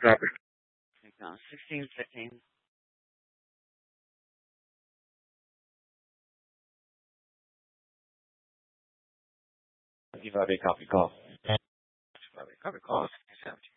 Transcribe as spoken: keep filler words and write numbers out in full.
Robert. No, sixteen, fifteen. Give out a copy call. Copy call.